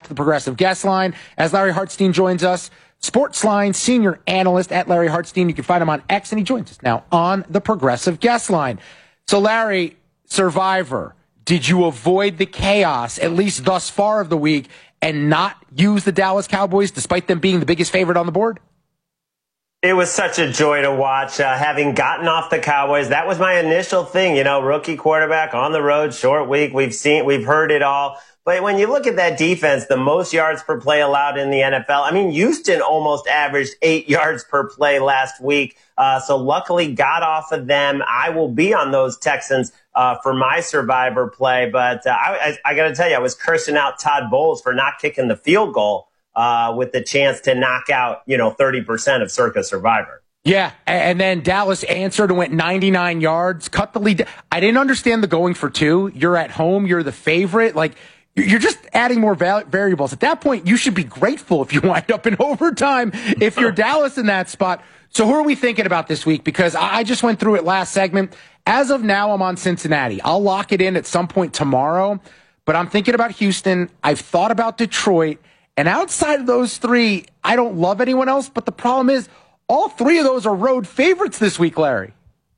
to the Progressive Guest Line as Larry Hartstein joins us, Sportsline senior analyst at Larry Hartstein. You can find him on X, and he joins us now on the Progressive Guest Line. So, Larry, Survivor, did you avoid the chaos, at least thus far of the week, and not use the Dallas Cowboys despite them being the biggest favorite on the board? It was such a joy to watch, having gotten off the Cowboys. That was my initial thing, rookie quarterback on the road, short week. We've heard it all. But when you look at that defense, the most yards per play allowed in the NFL. I mean, Houston almost averaged 8 yards per play last week. So luckily got off of them. I will be on those Texans for my Survivor play. But I got to tell you, I was cursing out Todd Bowles for not kicking the field goal with the chance to knock out, 30% of Circa Survivor. Yeah, and then Dallas answered and went 99 yards, cut the lead. I didn't understand the going for two. You're at home. You're the favorite. You're just adding more variables. At that point, you should be grateful if you wind up in overtime if you're Dallas in that spot. So who are we thinking about this week? Because I just went through it last segment. As of now, I'm on Cincinnati. I'll lock it in at some point tomorrow. But I'm thinking about Houston. I've thought about Detroit. And outside of those three, I don't love anyone else. But the problem is, all three of those are road favorites this week, Larry.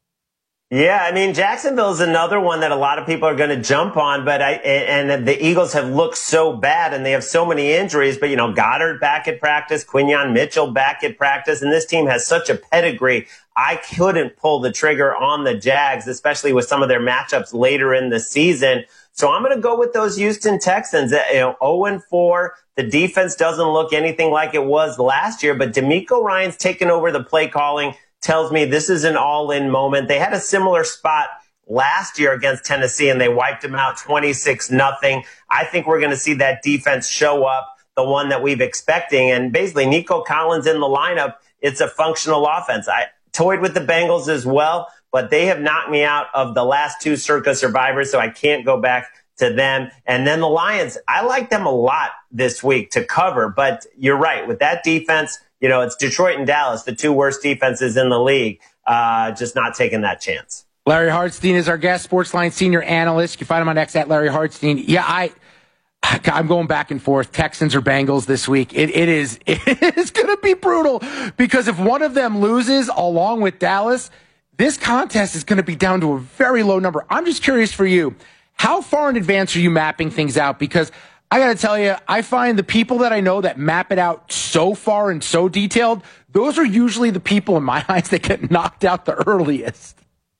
Yeah, I mean, Jacksonville is another one that a lot of people are going to jump on, and the Eagles have looked so bad and they have so many injuries, but Goddard back at practice, Quinyon Mitchell back at practice, and this team has such a pedigree. I couldn't pull the trigger on the Jags, especially with some of their matchups later in the season. So I'm going to go with those Houston Texans. 0-4. The defense doesn't look anything like it was last year, but DeMeco Ryans taking over the play calling tells me this is an all-in moment. They had a similar spot last year against Tennessee, and they wiped them out 26-0. I think we're going to see that defense show up, the one that we've expecting. And basically, Nico Collins in the lineup, it's a functional offense. I toyed with the Bengals as well, but they have knocked me out of the last two Circa Survivors, so I can't go back to them. And then the Lions, I like them a lot this week to cover, but you're right. With that defense, it's Detroit and Dallas, the two worst defenses in the league, just not taking that chance. Larry Hartstein is our guest, Sportsline senior analyst. You can find him on X at Larry Hartstein. Yeah, I'm going back and forth. Texans or Bengals this week. It is going to be brutal because if one of them loses along with Dallas, this contest is going to be down to a very low number. I'm just curious for you, how far in advance are you mapping things out? Because I got to tell you, I find the people that I know that map it out so far and so detailed, those are usually the people in my eyes that get knocked out the earliest.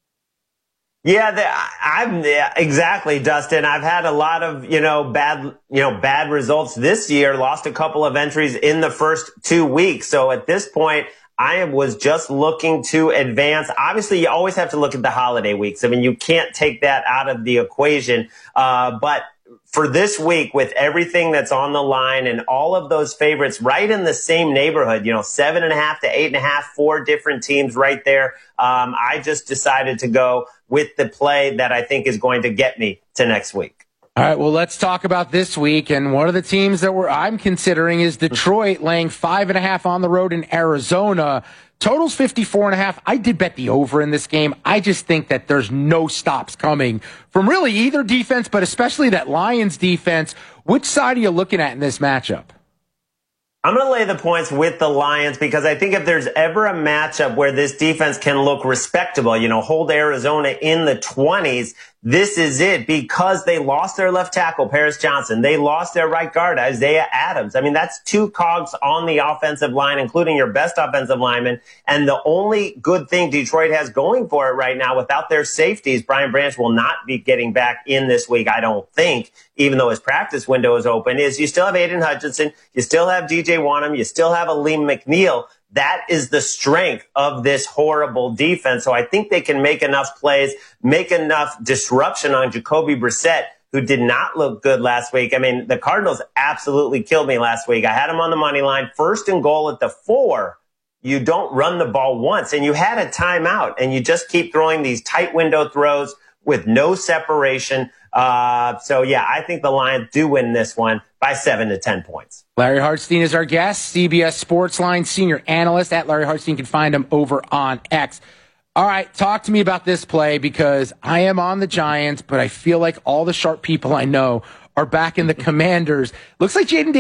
Yeah, exactly, Dustin. I've had a lot of, bad results this year, lost a couple of entries in the first 2 weeks. So at this point, I was just looking to advance. Obviously, you always have to look at the holiday weeks. I mean, you can't take that out of the equation. But for this week, with everything that's on the line and all of those favorites right in the same neighborhood, 7.5 to 8.5, 4 different teams right there. I just decided to go with the play that I think is going to get me to next week. All right, well, let's talk about this week. And one of the teams that I'm considering is Detroit, laying 5.5 on the road in Arizona. Total's 54.5. I did bet the over in this game. I just think that there's no stops coming from really either defense, but especially that Lions defense. Which side are you looking at in this matchup? I'm going to lay the points with the Lions because I think if there's ever a matchup where this defense can look respectable, hold Arizona in the 20s, this is it because they lost their left tackle, Paris Johnson. They lost their right guard, Isaiah Adams. I mean, that's 2 cogs on the offensive line, including your best offensive lineman. And the only good thing Detroit has going for it right now without their safeties, Brian Branch will not be getting back in this week, I don't think, even though his practice window is open, is you still have Aiden Hutchinson, you still have DJ Wanham, you still have Aleem McNeil. That is the strength of this horrible defense. So I think they can make enough plays, make enough disruption on Jacoby Brissett, who did not look good last week. I mean, the Cardinals absolutely killed me last week. I had them on the money line, 1st and goal at the 4. You don't run the ball once, and you had a timeout, and you just keep throwing these tight window throws with no separation. I think the Lions do win this one by 7 to 10 points. Larry Hartstein is our guest, CBS Sportsline senior analyst at Larry Hartstein. You can find him over on X. All right, talk to me about this play because I am on the Giants, but I feel like all the sharp people I know are back in the Commanders. Looks like Jaden